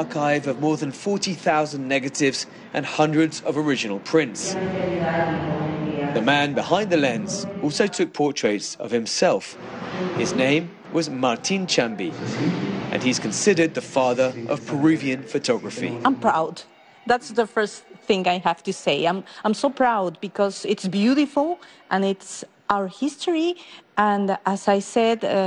archive of more than 40,000 negatives and hundreds of original prints. The man behind the lens also took portraits of himself. His name was Martin Chambi, and he's considered the father of Peruvian photography. I'm proud. That's the first thing I have to say. I'm so proud because it's beautiful and it's our history. And as I said,